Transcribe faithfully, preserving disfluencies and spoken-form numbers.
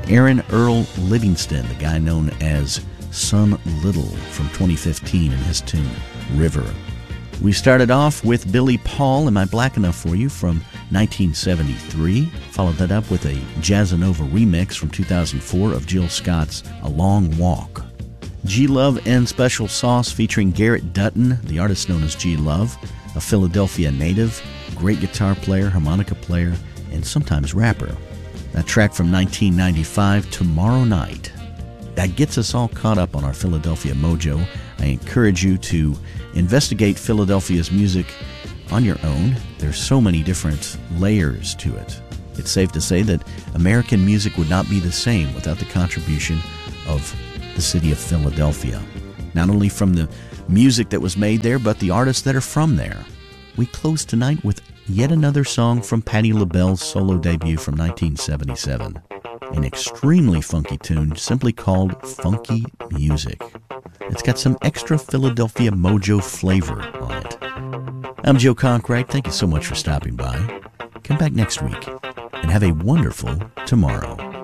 Aaron Earl Livingston, the guy known as Son Little, from twenty fifteen, and his tune, River. We started off with Billy Paul, Am I Black Enough For You, from nineteen seventy-three. Followed that up with a Jazzanova remix from two thousand four of Jill Scott's A Long Walk. G Love and Special Sauce featuring Garrett Dutton, the artist known as G Love, a Philadelphia native, great guitar player, harmonica player, and sometimes rapper. That track from nineteen ninety-five, Tomorrow Night. That gets us all caught up on our Philadelphia mojo. I encourage you to investigate Philadelphia's music on your own. There's so many different layers to it. It's safe to say that American music would not be the same without the contribution of the city of Philadelphia. Not only from the music that was made there, but the artists that are from there. We close tonight with yet another song from Patti LaBelle's solo debut from nineteen seventy-seven. An extremely funky tune simply called Funky Music. It's got some extra Philadelphia mojo flavor on it. I'm Joe Conkright. Thank you so much for stopping by. Come back next week and have a wonderful tomorrow.